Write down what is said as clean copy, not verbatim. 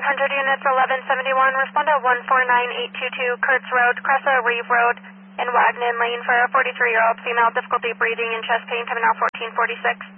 units 1171, respond to 149822 Kurtz Road, Cressa Reeve Road, in Wagnon Lane for a 43-year-old female, difficulty breathing and chest pain, coming out 1446.